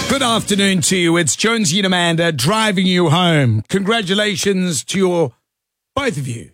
Good afternoon to you. It's Jonesy and Amanda driving you home. Congratulations to both of you.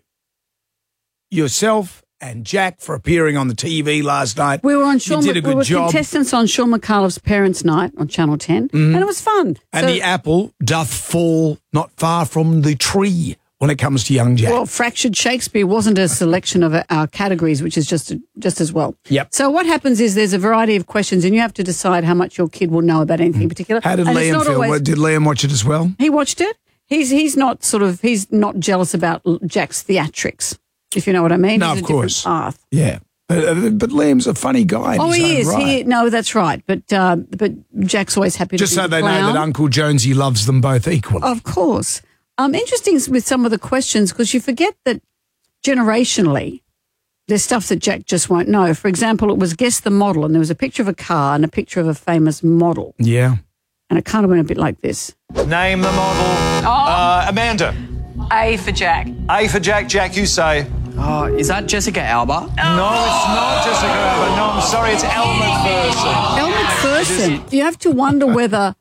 Yourself and Jack for appearing on the TV last night. We were on You did a good job. contestants on Sean McAuliffe's Parents' Night on Channel 10, and it was fun. And the apple doth fall not far from the tree when it comes to young Jack. Well, Fractured Shakespeare wasn't a selection of our categories, which is just as well. Yep. So what happens is there's a variety of questions, and you have to decide how much your kid will know about anything in particular. How did And it's Liam not feel? always- Did Liam watch it as well? He watched it. He's not jealous about Jack's theatrics, if you know what I mean. No, He's of a different course. path. Yeah. But Liam's a funny guy. Oh, in his he own is. right. No, that's right. But Jack's always happy Just to be so the they know clown. that Uncle Jonesy loves them both equally. Of course. Interesting with some of the questions because you forget that generationally there's stuff that Jack just won't know. For example, it was guess the model, and there was a picture of a car and a picture of a famous model. Yeah. And it kind of went a bit like this. Name the model. Amanda. A for Jack. A for Jack. Jack, you say. Oh, is that Jessica Alba? No, it's not Jessica Alba. No, I'm sorry, it's Elle Macpherson. Elle Macpherson. You have to wonder whether,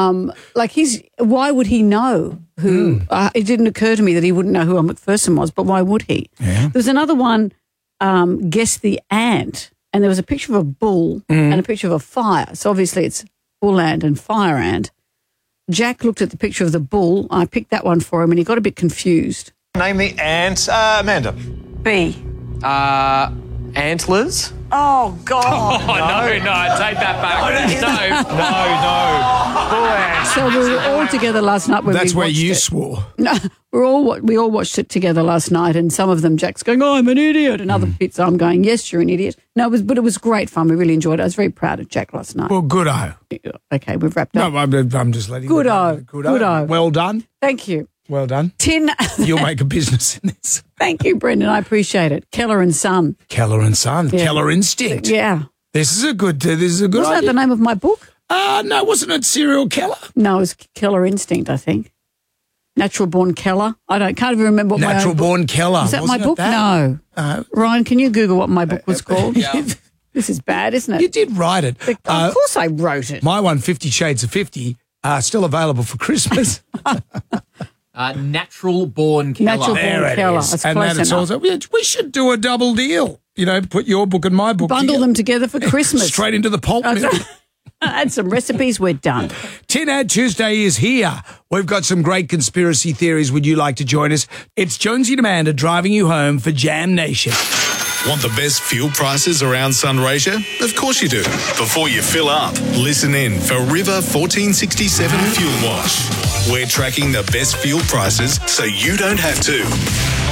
why would he know who? It didn't occur to me that he wouldn't know who Elle Macpherson was, but why would he? Yeah. There was another one, guess the ant, and there was a picture of a bull and a picture of a fire. So obviously it's bull ant and fire ant. Jack looked at the picture of the bull. I picked that one for him, and he got a bit confused. Name the ant. Amanda. B. Antlers? Oh, God. Oh, no, take that back. No. Bull ant. So we were all together last night when That's we where watched you it. swore. No, we all watched it together last night, and some of them Jack's going, "Oh, I'm an idiot," and other bits I'm going, "Yes, you're an idiot." No, it was great fun. We really enjoyed it. I was very proud of Jack last night. Well, good-o. Okay, we've wrapped up. No, I'm just letting you know. Good-o. Good-o. Good-o. Well done. Thank you, Well done. Tin. You'll make a business in this. Thank you, Brendan. I appreciate it. Keller and Son. Keller and Son. Yeah. Keller Instinct. Yeah, This is a good wasn't that idea. the name of my book? No, wasn't it Serial Keller? No, it was Keller Instinct. I think. Natural Born Keller. Can't even remember what my Natural own book. Born Keller. Is that Wasn't my it book? that? No. Ryan, can you Google what my book was called? This is bad, isn't it? You did write it. Of course I wrote it. My one, 50 Shades of 50, still available for Christmas. Natural Born Keller. Natural Born There it Keller. is. That's And close then it's enough. also, we should do a double deal. You know, put your book and my book Bundle together. them together for Christmas. Straight into the pulp mill. Add some recipes, we're done. Tin Ad Tuesday is here. We've got some great conspiracy theories. Would you like to join us? It's Jonesy and Amanda driving you home for Jam Nation. Want the best fuel prices around Sunraysia? Of course you do. Before you fill up, listen in for River 1467 Fuel Wash. We're tracking the best fuel prices so you don't have to.